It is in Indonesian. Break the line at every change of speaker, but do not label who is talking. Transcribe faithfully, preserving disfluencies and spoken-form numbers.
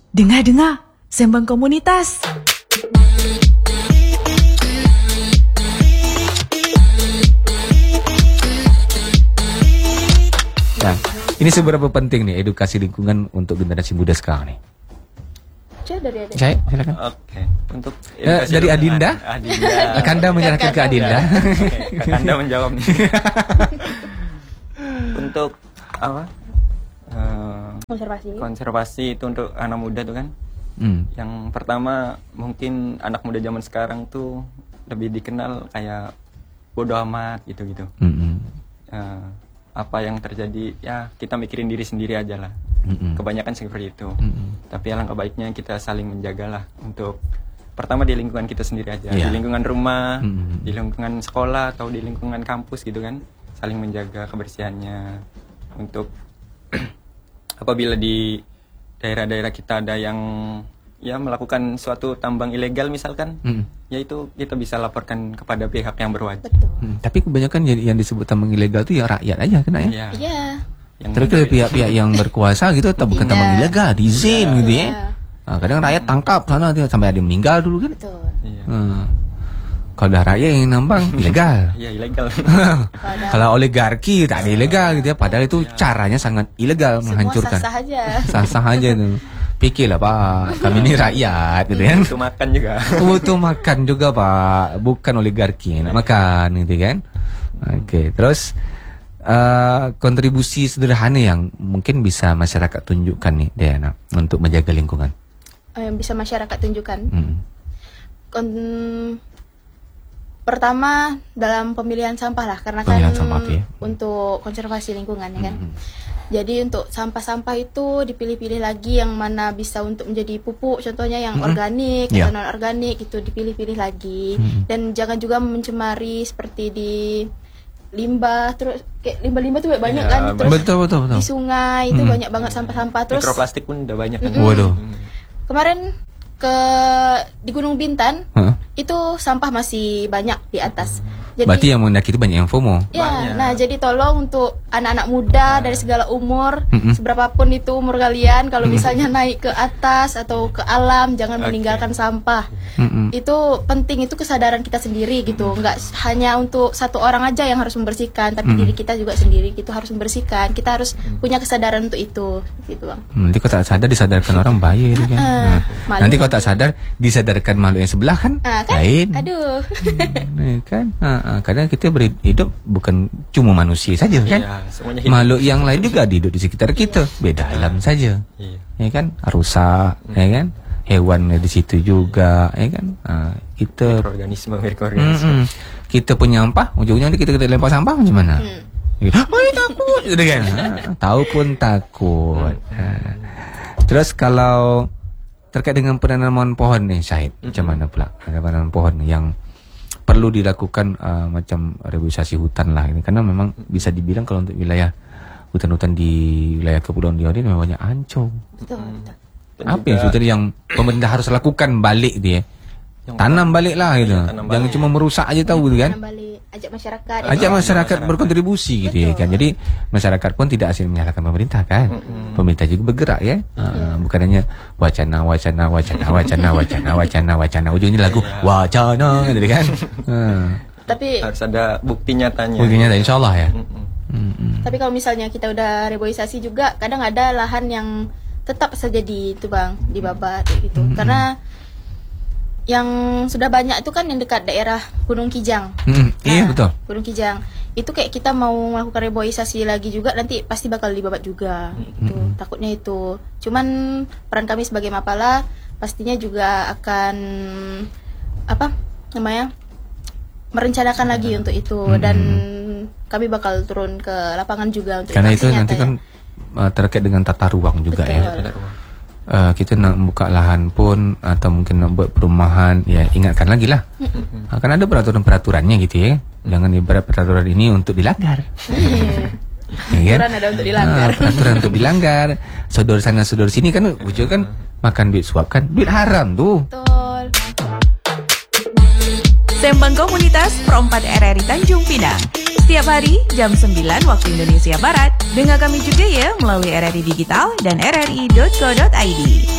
Dengar-dengar, Sembang Komunitas.
Nah, ini seberapa penting nih edukasi lingkungan untuk generasi muda sekarang nih?
Dari Adinda.
Saya, silakan.
Oke, untuk
Eh, dari Adinda,
Adinda.
Kanda menyerahkan ke Adinda.
Oke, Kanda menjawab nih. Untuk apa? Eh,
Konservasi.
konservasi itu untuk anak muda tuh kan.
Hmm.
Yang pertama mungkin anak muda zaman sekarang tuh lebih dikenal kayak bodoh amat gitu-gitu.
Mm-mm.
Eh, apa yang terjadi ya kita mikirin diri sendiri aja lah.
Mm-mm.
Kebanyakan seperti itu.
Mm-mm.
Tapi alangkah baiknya kita saling menjagalah untuk pertama di lingkungan kita sendiri aja,
Yeah.
di lingkungan rumah,
Mm-mm.
di lingkungan sekolah atau di lingkungan kampus gitu kan, saling menjaga kebersihannya untuk apabila di daerah-daerah kita ada yang ya melakukan suatu tambang ilegal misalkan,
Mm.
yaitu kita bisa laporkan kepada pihak yang berwajib.
Betul.
Hmm, tapi kebanyakan yang, yang disebut tambang ilegal itu ya rakyat aja kena ya.
Ya,
Iya.
yang
Terus ke pihak-pihak yang berkuasa gitu, atau bukan
Tidak.
tambang ilegal, diizin gitu ya.
Iya.
Nah, kadang rakyat tangkap sana dia sampai ada yang meninggal dulu kan.
Betul.
Iya.
Hmm. Kalau dah rakyat yang nambang ilegal.
Iya, ilegal.
Kalau oligarki tak ada ilegal gitu ya, padahal itu caranya sangat ilegal
Semua
menghancurkan.
sah-sah aja.
Sah-sah aja tuh. Pikirlah Pak, kami ini rakyat gitu kan.
Untuk makan juga.
Butuh makan juga Pak, bukan oligarki nak makan gitu kan. Oke, terus uh, kontribusi sederhana yang mungkin bisa masyarakat tunjukkan nih Diana untuk menjaga lingkungan.
Oh, yang bisa masyarakat tunjukkan.
Hmm.
Kon- Pertama dalam pemilihan sampah lah, karena
Pemilihan
kan
sampah, oke.
untuk konservasi lingkungan ya kan.
Hmm.
Jadi untuk sampah-sampah itu dipilih-pilih lagi yang mana bisa untuk menjadi pupuk, contohnya yang
Mhm.
organik
Ya.
atau non organik itu dipilih-pilih lagi.
Mhm.
Dan jangan juga mencemari seperti di limbah, terus kayak limbah-limbah tuh banyak
Ya,
kan, terus
Betul betul betul.
di sungai itu
Mhm.
banyak banget sampah-sampah. Terus
Mikroplastik pun udah banyak kan.
Mm-mm.
Waduh.
kemarin ke di Gunung Bintan
Hah?
itu sampah masih banyak di atas. Jadi
Berarti yang mendaki itu banyak yang FOMO.
ya,
Banyak.
nah jadi tolong untuk anak-anak muda dari segala umur,
Mm-mm.
seberapapun itu umur kalian, kalau misalnya naik ke atas atau ke alam, jangan
Oke.
meninggalkan sampah.
Mm-mm.
Itu penting, itu kesadaran kita sendiri gitu. Nggak s- hanya untuk satu orang aja yang harus membersihkan, tapi
Mm.
diri kita juga sendiri itu harus membersihkan. Kita harus punya kesadaran untuk itu, gitu bang.
Nanti kau tak sadar disadarkan orang bahaya itu kan.
Ah,
Nah,
malu.
nanti kau tak sadar disadarkan makhluk yang sebelah kan.
Ah, kan?
Lain.
Aduh.
Ya kan? Ha, ha, kadang kita hidup bukan cuma manusia saja kan.
Iya, semuanya hidup.
Makhluk yang lain juga hidup di sekitar kita, beda alam saja.
Iya.
Ya kan? Rusa, ya kan? Hewan di situ juga, ya kan? Ha, kita
Mikroorganisme, mikroorganisme.
Mm-mm. Kita punya sampah, ujung-ujungnya kita kita lempar sampah macam mana?
Hmm.
Oh, takut, gitu kan? Ha, tahu pun takut. Ha. Terus kalau terkait dengan penanaman pohon nih, Syahid, macam mana pula penanaman pohon yang perlu dilakukan uh, macam reboisasi hutan lah ini, karena memang bisa dibilang kalau untuk wilayah hutan-hutan di wilayah Kepulauan Riau ini memang banyak ancur.
Betul, betul.
Dan
Apa yang
juga-
sebetulnya yang pemerintah harus lakukan balik dia?
Yang
Tanam balik lah gitu.
Iya, tanam
Jangan
balik.
cuma merusak aja tahu gitu kan.
Tanam balik, ajak masyarakat.
Ajak masyarakat
masyarakat.
berkontribusi gitu ya
Betul.
kan. Jadi masyarakat pun tidak asing menyalahkan pemerintah kan.
Mm-mm.
Pemerintah juga bergerak ya. Ah, bukan hanya wacana wacana wacana wacana wacana wacana wacana ujungnya lagu wacana gitu kan. Ah.
Tapi
harus ada bukti nyatanya.
Mungkinnya insyaallah ya.
Mm-mm.
Mm-mm.
Tapi kalau misalnya kita udah reboisasi juga, kadang ada lahan yang tetap saja di itu bang, dibabat kayak gitu.
Mm-mm.
Karena yang sudah banyak itu kan yang dekat daerah Gunung Kijang.
Mm, iya
Nah,
betul.
Gunung Kijang. Itu kayak kita mau melakukan reboisasi lagi juga, nanti pasti bakal dibabat juga. Kayak gitu.
Mm-mm.
Takutnya itu. Cuman peran kami sebagai Mapala pastinya juga akan apa namanya? merencanakan lagi untuk itu,
Mm-mm.
dan kami bakal turun ke lapangan juga untuk
Karena
aksi
itu nanti
nyata
kan
ya.
uh, terkait dengan tata ruang juga
Betul.
ya. Uh, kita nak buka lahan pun atau mungkin nak buat perumahan, ya ingatkan lagi lah. Uh, kan ada peraturan-peraturannya gitu ya. Jangan ibarat peraturan ini untuk dilanggar. Ya kan?
Peraturan ada untuk dilanggar.
Ah, peraturan untuk dilanggar. Sodor sana sodor sini kan ujung kan makan duit suap kan duit haram tuh.
Betul.
Sembang Komunitas Perempat R R I Tanjung Pinang. Setiap hari jam sembilan waktu Indonesia Barat. Dengar kami juga ya melalui R R I Digital dan r r i dot co dot i d.